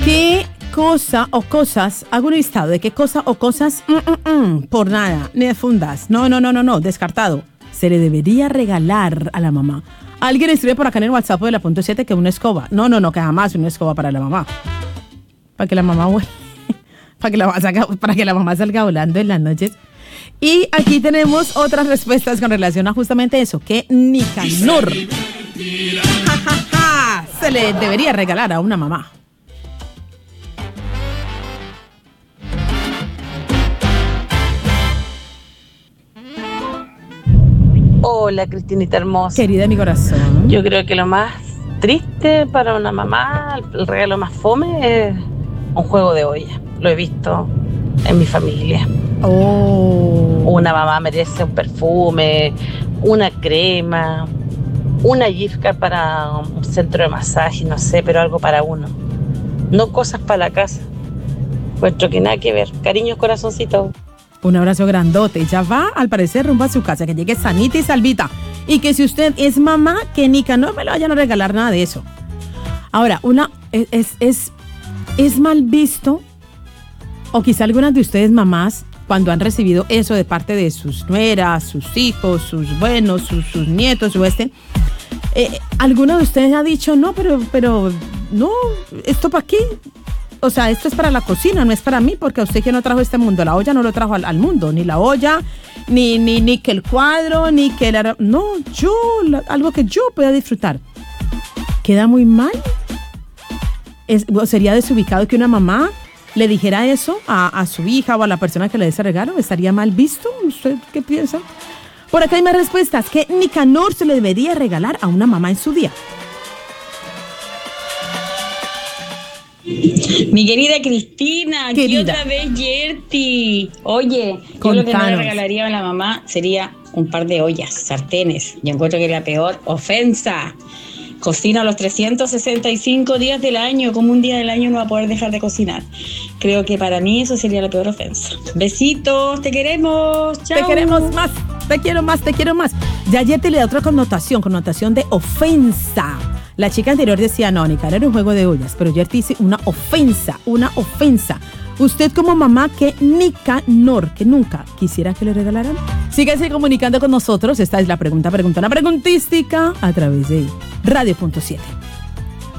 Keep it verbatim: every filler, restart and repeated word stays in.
¿Qué cosa o cosas, hago un listado de qué cosa o cosas, mm, mm, mm, por nada, ni de fundas, no, no, no, no, no, descartado, se le debería regalar a la mamá? Alguien escribe por acá en el WhatsApp de la punto siete que una escoba. No, no, no, que jamás una escoba para la mamá. Para que la mamá vuele, para que la mamá salga, para que la mamá salga volando en las noches. Y aquí tenemos otras respuestas con relación a justamente eso, que Nicanor ja, ja, ja, se le debería regalar a una mamá. Hola, Cristinita hermosa. Querida mi corazón. Yo creo que lo más triste para una mamá, el regalo más fome es un juego de olla. Lo he visto en mi familia. Oh. Una mamá merece un perfume, una crema, una gift card para un centro de masaje, no sé, pero algo para uno. No cosas para la casa. Encuentro que nada que ver. Cariños, corazoncito. Un abrazo grandote. Ya va, al parecer, rumbo a su casa. Que llegue sanita y salvita. Y que si usted es mamá, que Nicanor no me le vayan a regalar nada de eso. Ahora, una es, es, es, es mal visto, o quizá algunas de ustedes mamás, cuando han recibido eso de parte de sus nueras, sus hijos, sus buenos, sus, sus nietos o este, eh, alguno de ustedes ha dicho, no, pero, pero, no, ¿esto para qué? O sea, esto es para la cocina, no es para mí, porque a usted que no trajo este mundo, la olla no lo trajo al, al mundo, ni la olla, ni, ni, ni que el cuadro, ni que la... No, yo, la, algo que yo pueda disfrutar. ¿Queda muy mal? Es, ¿Sería desubicado que una mamá le dijera eso a, a su hija o a la persona que le dé ese regalo? ¿Estaría mal visto? ¿Usted qué piensa? Por acá hay más respuestas. ¿Qué Nicanor se le debería regalar a una mamá en su día? Mi querida Cristina, aquí Querida. otra vez Yerti. Oye, yo Contanos. lo que no le regalaría a la mamá sería un par de ollas, sartenes. Yo encuentro que es la peor ofensa. Cocina los trescientos sesenta y cinco días del año, como un día del año no va a poder dejar de cocinar. Creo que para mí eso sería la peor ofensa. Besitos, te queremos, chao. Te queremos más, te quiero más, te quiero más. Ya Yerti le da otra connotación, connotación de ofensa. La chica anterior decía, no, Nicanor era un juego de ollas, pero Yerti dice una ofensa, una ofensa. Usted como mamá, ¿qué Nicanor que nunca quisiera que le regalaran? Síganse comunicando con nosotros. Esta es la pregunta, pregunta, una preguntística a través de Radio punto siete.